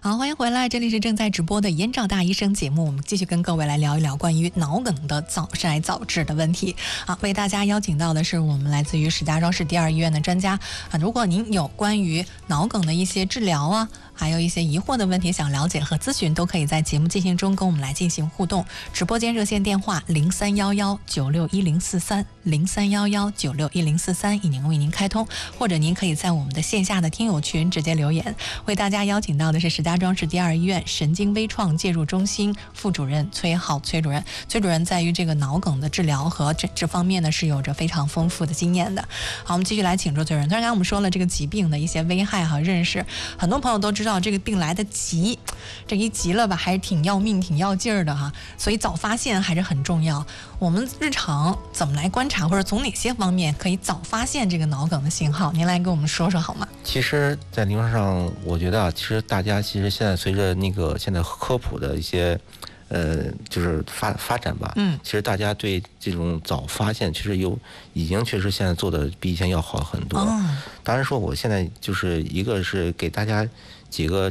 好，欢迎回来，这里是正在直播的燕赵大医生节目，我们继续跟各位来聊一聊关于脑梗的早筛早治的问题。为大家邀请到的是我们来自于石家庄市第二医院的专家。如果您有关于脑梗的一些治疗还有一些疑惑的问题想了解和咨询，都可以在节目进行中跟我们来进行互动。直播间热线电话0311961043，0311961043已经为您开通，或者您可以在我们的线下的听友群直接留言。为大家邀请到的是石家庄市第二医院神经微创介入中心副主任崔浩崔主任。崔主任在于这个脑梗的治疗和这方面呢是有着非常丰富的经验的。好，我们继续来请出崔主任。刚才我们说了这个疾病的一些危害和认识，很多朋友都知道这个病来得急，这一急了吧还是挺要命挺要劲儿的所以早发现还是很重要。我们日常怎么来观察，或者从哪些方面可以早发现这个脑梗的信号？您来跟我们说说好吗？ 其实在临床上我觉得其实大家现在随着现在科普的一些就是发展吧，其实大家对这种早发现其实已经确实现在做的比以前要好很多。当然说我现在就是一个是给大家几个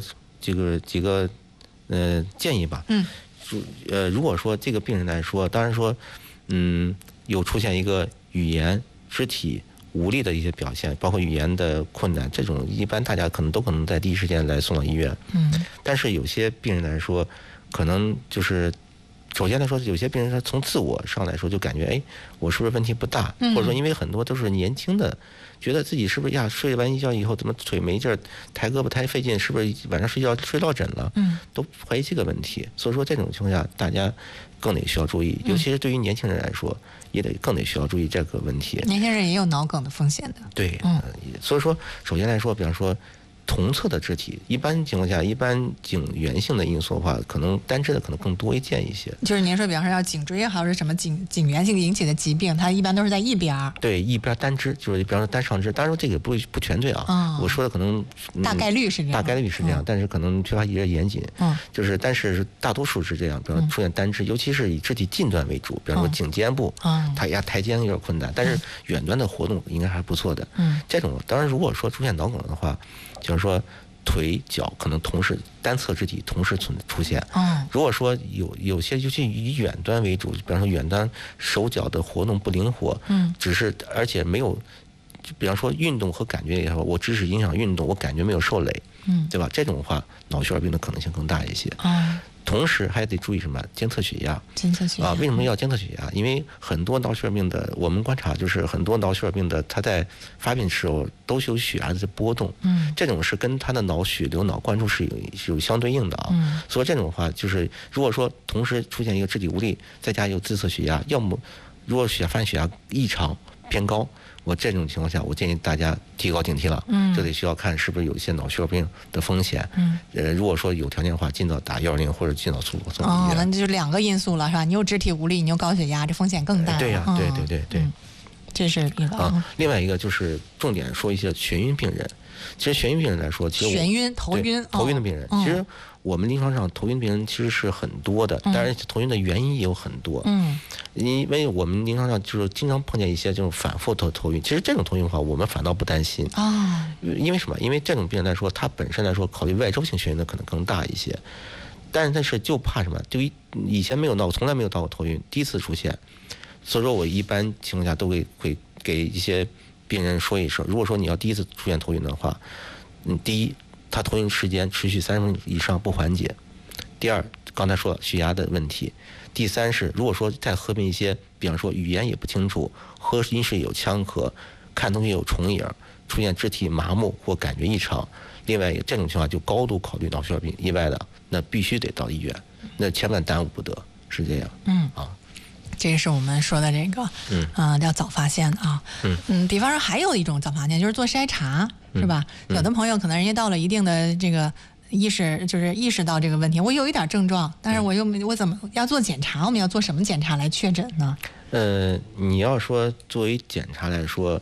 建议吧。如果说这个病人来说，当然说有出现一个语言肢体无力的一些表现，包括语言的困难，这种一般大家可能在第一时间来送到医院。但是有些病人来说，可能就是首先来说，有些病人他从自我上来说就感觉我是不是问题不大，或者说因为很多都是年轻的，觉得自己是不是睡完一觉以后怎么腿没劲儿，抬胳膊太费劲，是不是晚上睡觉睡落枕了，都怀疑这个问题。所以说这种情况下大家更得需要注意，尤其是对于年轻人来说也更得需要注意这个问题。 年轻人也有脑梗的风险的。 对，所以说首先来说，比方说同侧的肢体，一般情况下，一般颈源性的因素的话，可能单肢的可能更多见一些。 就是您说，比方说要颈椎还是什么颈源性引起的疾病，它一般都是在一边。对， 一边单肢，就是比方说单上肢。当然说这个不全对我说的可能大概率是这样， 大概率是这样，但是可能缺乏一些严谨。但是大多数是这样，比方出现单肢，尤其是以肢体近端为主，比方说颈肩部，它压抬肩有点困难，但是远端的活动应该还是不错的。这种当然如果说出现脑梗的话，就是说腿脚可能同时单侧肢体同时出现。如果说有些尤其以远端为主，比方说远端手脚的活动不灵活，只是而且没有，比方说运动和感觉也好，我只是影响运动，我感觉没有受累，对吧？这种的话，脑血管病的可能性更大一些。同时还得注意什么？监测血压。为什么要监测血压？因为很多脑血管病的，我们观察就是很多脑血管病的，它在发病时候都是有血压的波动。这种是跟它的脑血流、脑灌注是有相对应的所以这种的话，就是如果说同时出现一个肢体无力，再加一个自测血压，要么如果发现血压异常偏高，我这种情况下，我建议大家提高警惕了。这得需要看是不是有一些脑血管病的风险。如果说有条件的话，尽早打120或者尽早送医院。 那就是两个因素了，是吧？你有肢体无力，你有高血压，这风险更大。 对呀，对。 这是一个另外一个就是重点说一些眩晕病人。其实眩晕病人来说，其实眩晕、头晕的病人，其实我们临床上头晕病人其实是很多的，当然头晕的原因也有很多。因为我们临床上就是经常碰见一些这种反复头晕，其实这种头晕的话，我们反倒不担心因为什么？因为这种病人来说，他本身来说考虑外周性眩晕的可能更大一些，但是就怕什么？就以前我从来没有到过头晕，第一次出现，所以说我一般情况下都会给一些病人说一声，如果说你要第一次出现头晕的话，第一，他头晕时间持续30分钟以上不缓解；第二，刚才说了血压的问题；第三是，如果说再合并一些，比方说语言也不清楚，喝饮水有呛咳，看东西有重影，出现肢体麻木或感觉异常，另外这种情况就高度考虑脑血管病以外的，那必须得到医院，那千万耽误不得，是这样。 这是我们说的这个，要早发现的比方说还有一种早发现就是做筛查，是吧？有的朋友可能人家到了一定的这个意识到这个问题，我有一点症状，但是我怎么要做检查？我们要做什么检查来确诊呢？ 你要说作为检查来说，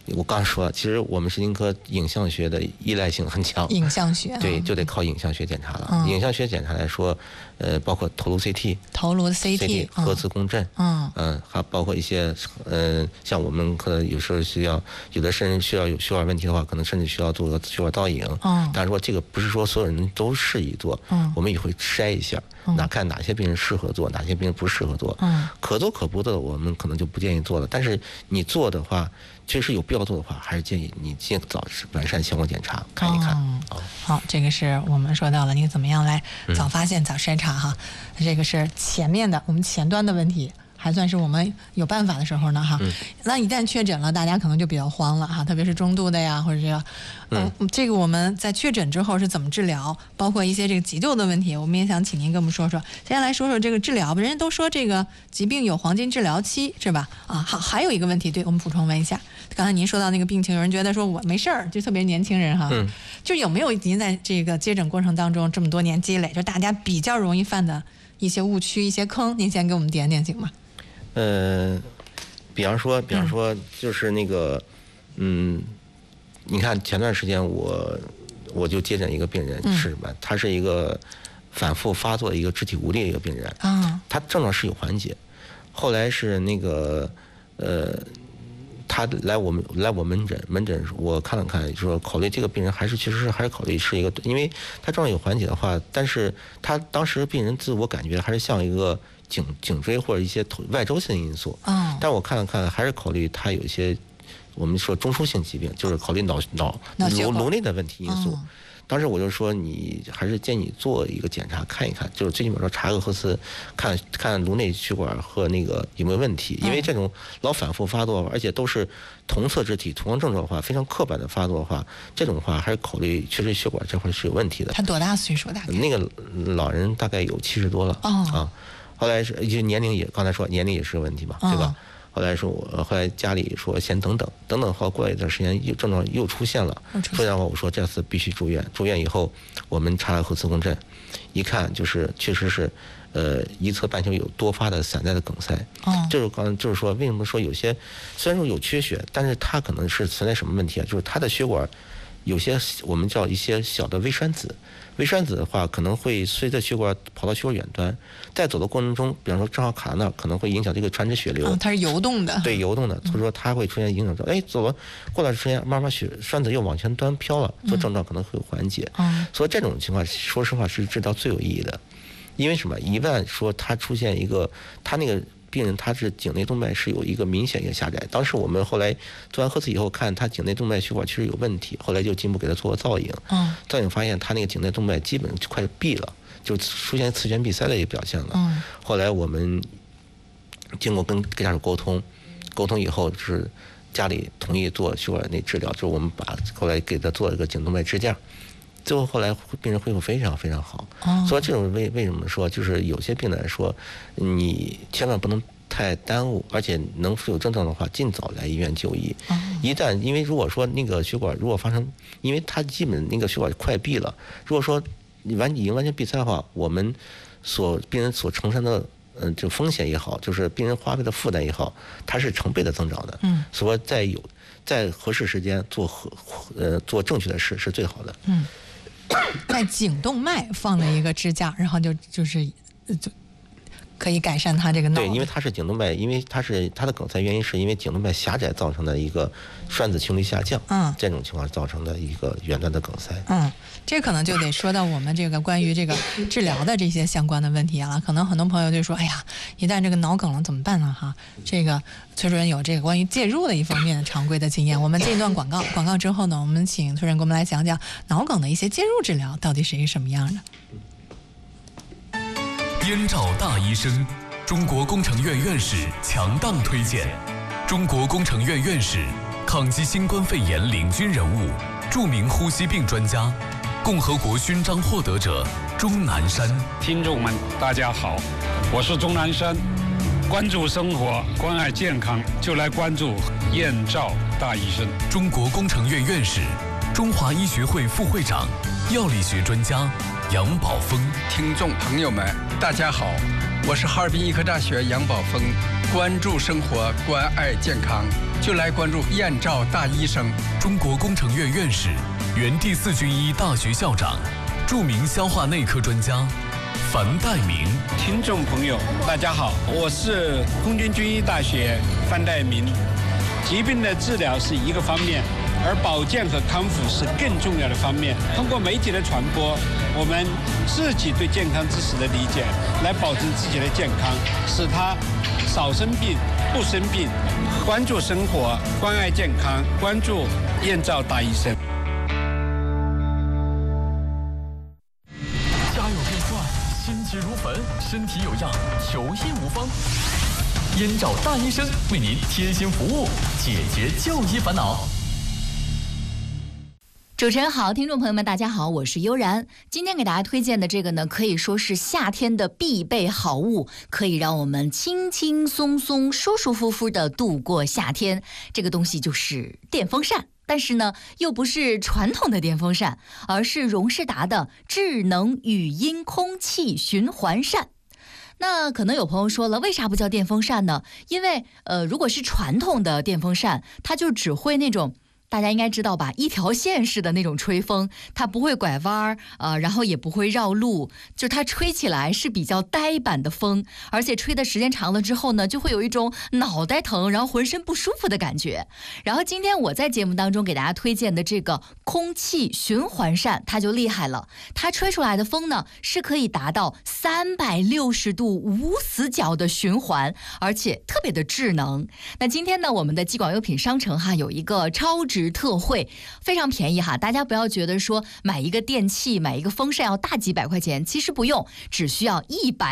我刚说了，其实我们神经科影像学的依赖性很强。 影像学对，就得靠影像学检查了。影像学检查来说，包括头颅 CT、核磁共振，还包括一些像我们可能有时候需要，有的甚至需要有血管问题的话，可能甚至需要做个血管倒影。但是说这个不是说所有人都适宜做，我们也会筛一下，看哪些病人适合做，哪些病人不适合做。可做可不做的，我们可能就不建议做了。但是你做的话，确实有必要做的话，还是建议你尽早完善相关检查，看一看。 好，这个是我们说到了，你怎么样来早发现、早筛查哈？这个是前面的我们前端的问题。还算是我们有办法的时候呢哈，那一旦确诊了，大家可能就比较慌了哈，特别是中度的呀，或者这个我们在确诊之后是怎么治疗，包括一些这个急救的问题，我们也想请您跟我们说说。先来说说这个治疗吧，人家都说这个疾病有黄金治疗期是吧？好，还有一个问题，对我们补充问一下，刚才您说到那个病情，有人觉得说我没事儿，就特别年轻人哈，就有没有您在这个接诊过程当中这么多年积累，就大家比较容易犯的一些误区、一些坑，您先给我们点点行吗？ 比方说，就是那个，你看前段时间我就接诊一个病人，是吧？他是一个反复发作的一个肢体无力的一个病人，他症状是有缓解，后来是那个他来我门诊，我看了看，说考虑这个病人还是考虑是一个，因为他症状有缓解的话，但是他当时病人自我感觉还是像一个颈椎或者一些外周性因素，但我看了看，还是考虑他有一些我们说中枢性疾病，就是考虑颅内的问题因素。当时我就说，你还是建议做一个检查看一看，就是最起码说查个核磁，看看颅内血管和那个有没有问题。因为这种老反复发作，而且都是同侧肢体同样症状的话，非常刻板的发作的话，这种话还是考虑确实血管这块是有问题的。 他多大岁数？大概那个老人大概有70多了后来是就年龄也刚才说年龄也是个问题嘛，对吧？后来家里说先等等，后来过了一段时间症状又出现了，出现的话我说这次必须住院。住院以后我们查了核磁共振，一看就是确实是一侧半球有多发的散在的梗塞。就是说为什么说有些虽然说有缺血，但是它可能是存在什么问题啊？就是它的血管有些我们叫一些小的微栓子。微栓子的话，可能会随着血管跑到血管远端，在走的过程中，比方说正好卡到那儿，可能会影响这个传脂血流。 它是游动的。对， 游动的，所以说它会出现影响。走了过段时间，慢慢栓子又往前端飘了，所以症状可能会有缓解。所以这种情况，说实话是治疗最有意义的，因为什么？一旦说它出现一个，他那个病人他是颈内动脉是有一个明显一个狭窄。当时我们后来做完核磁以后，看他颈内动脉血管确实有问题，后来就进一步给他做了造影。造影发现他那个颈内动脉基本就快闭了，就出现磁悬闭塞的一个表现了。后来我们经过跟家属沟通以后，就是家里同意做血管内治疗，就是我们后来给他做了一个颈动脉支架。最后后来病人恢复非常非常好。所以这种为什么说，就是有些病人来说，你千万不能太耽误，而且能有症状的话，尽早来医院就医。一旦因为如果说那个血管如果发生，因为它基本那个血管快闭了，如果说已经完全闭塞的话，我们病人所承担的这风险也好，就是病人花费的负担也好，它是成倍的增长的。所以在合适时间做正确的事是最好的。 在颈动脉放了一个支架，然后就可以改善它这个脑。 对，因为它是颈动脉，因为它的梗塞原因是因为颈动脉狭窄造成的一个栓子轻率下降。这种情况造成的一个远端的梗塞。 这可能就得说到我们这个关于这个治疗的这些相关的问题了。可能很多朋友就说，哎呀，一旦这个脑梗了怎么办呢？哈，这个崔主任有这个关于介入的一方面的常规的经验。我们这一段广告之后呢，我们请崔主任给我们来讲讲脑梗的一些介入治疗到底是一个什么样的。 燕赵大医生，中国工程院院士强档推荐，中国工程院院士，抗击新冠肺炎领军人物，著名呼吸病专家，共和国勋章获得者钟南山。 听众们，大家好，我是钟南山。关注生活，关爱健康，就来关注燕赵大医生。 中国工程院院士，中华医学会副会长，药理学专家杨宝峰。 听众朋友们，大家好，我是哈尔滨医科大学杨宝峰。关注生活，关爱健康， 就来关注燕赵大医生。 中国工程院院士、原第4军医大学校长、著名消化内科专家樊岱明。 听众朋友，大家好，我是空军军医大学樊岱明。疾病的治疗是一个方面，而保健和康复是更重要的方面。通过媒体的传播，我们自己对健康知识的理解，来保证自己的健康，使他少生病、不生病。关注生活，关爱健康，关注燕赵大医生。 家有变帅，心急如焚，身体有恙，求医无方。燕赵大医生为您贴心服务，解决就医烦恼。 主持人好，听众朋友们大家好，我是悠然。今天给大家推荐的这个呢，可以说是夏天的必备好物，可以让我们轻轻松松、舒舒服服的度过夏天。这个东西就是电风扇。但是呢，又不是传统的电风扇，而是荣仕达的智能语音空气循环扇。那可能有朋友说了，为啥不叫电风扇呢？因为如果是传统的电风扇，它就只会那种大家应该知道吧，一条线式的那种吹风，它不会拐弯然后也不会绕路，就它吹起来是比较呆板的风，而且吹的时间长了之后呢，就会有一种脑袋疼，然后浑身不舒服的感觉。然后今天我在节目当中给大家推荐的这个空气循环扇，它就厉害了，它吹出来的风呢是可以达到360度无死角的循环，而且特别的智能。那今天呢，我们的技广优品商城有一个超值特惠，非常便宜大家不要觉得说买一个电器买一个风扇要大几百块钱，其实不用，只需要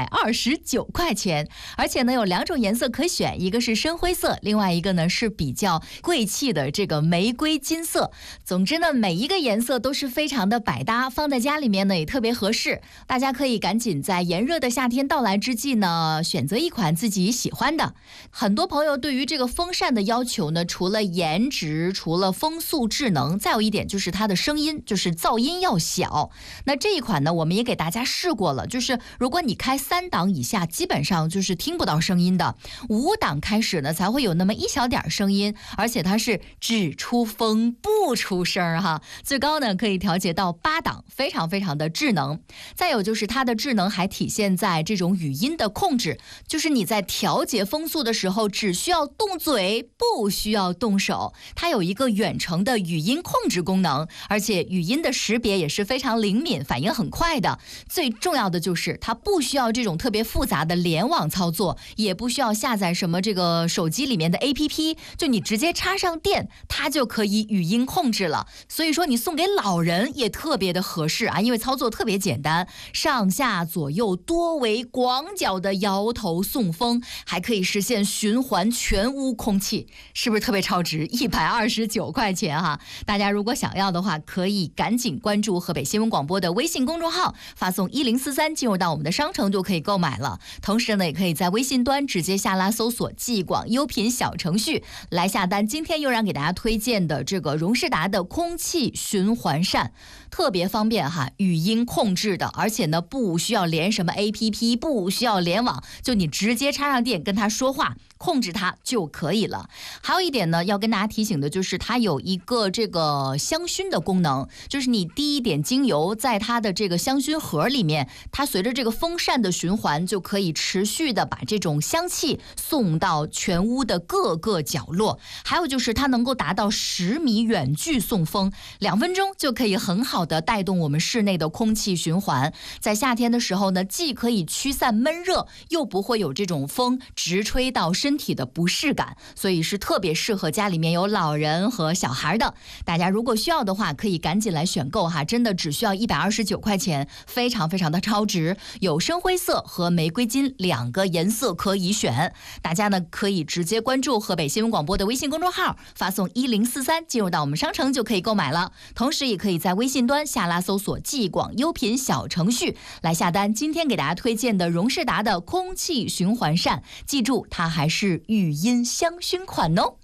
129块钱。而且呢有2种颜色可选，一个是深灰色，另外一个呢是比较贵气的这个玫瑰金色。总之呢每一个颜色都是非常的百搭，放在家里面呢也特别合适。大家可以赶紧在炎热的夏天到来之际呢，选择一款自己喜欢的。很多朋友对于这个风扇的要求呢，除了颜值，除了风速智能，再有一点就是它的声音，就是噪音要小。那这一款呢我们也给大家试过了，就是如果你开3档以下基本上就是听不到声音的，5档开始呢才会有那么一小点声音，而且它是只出风不出声最高呢可以调节到8档，非常非常的智能。再有就是它的智能还体现在这种语音的控制，就是你在调节风速的时候只需要动嘴，不需要动手，它有一个远程的语音控制功能，而且语音的识别也是非常灵敏，反应很快的。最重要的就是它不需要这种特别复杂的联网操作，也不需要下载什么这个手机里面的 APP， 就你直接插上电，它就可以语音控制了。所以说你送给老人也特别的合适因为操作特别简单，上下左右多维广角的摇头送风，还可以实现循环全屋空气，是不是特别超值？129块钱大家如果想要的话，可以赶紧关注河北新闻广播的微信公众号，发送1043进入到我们的商城就可以购买了。同时呢，也可以在微信端直接下拉搜索技广优品小程序来下单。今天又让给大家推荐的这个荣仕达的空气循环扇，特别方便语音控制的，而且呢不需要连什么 APP， 不需要联网，就你直接插上电跟它说话，控制它就可以了。还有一点呢要跟大家提醒的就是它有一个这个香薰的功能，就是你滴一点精油在它的这个香薰盒里面，它随着这个风扇的循环就可以持续的把这种香气送到全屋的各个角落。还有就是它能够达到10米远距送风，2分钟就可以很好的带动我们室内的空气循环。在夏天的时候呢，既可以驱散闷热，又不会有这种风直吹到身体的不适感，所以是特别适合家里面有老人和小孩的。大家如果需要的话，可以赶紧来选购真的只需要129块钱，非常非常的超值。有深灰色和玫瑰金2个颜色可以选，大家呢可以直接关注河北新闻广播的微信公众号，发送1043进入到我们商城就可以购买了。同时也可以在微信端下拉搜索技广优品小程序来下单。今天给大家推荐的荣仕达的空气循环扇，记住它还是语音香薰款哦。